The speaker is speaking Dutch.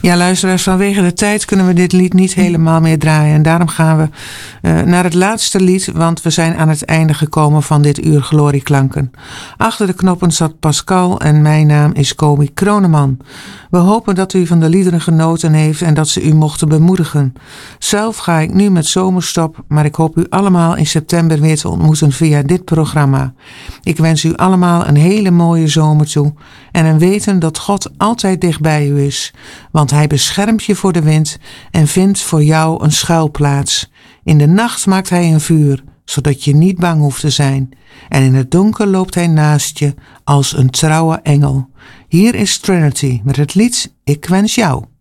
Ja, luisteraars, vanwege de tijd kunnen we dit lied niet helemaal meer draaien. En daarom gaan we naar het laatste lied, want we zijn aan het einde gekomen van dit uur Glorieklanken. Achter de knoppen zat Pascal en mijn naam is Komi Kroneman. We hopen dat u van de liederen genoten heeft en dat ze u mochten bemoedigen. Zelf ga ik nu met zomerstop, maar ik hoop u allemaal in september weer te ontmoeten via dit programma. Ik wens u allemaal een hele mooie zomer toe en een weten dat God altijd dicht bij u is. Want hij beschermt je voor de wind en vindt voor jou een schuilplaats. In de nacht maakt hij een vuur, zodat je niet bang hoeft te zijn. En in het donker loopt hij naast je als een trouwe engel. Hier is Trinity met het lied Ik wens jou.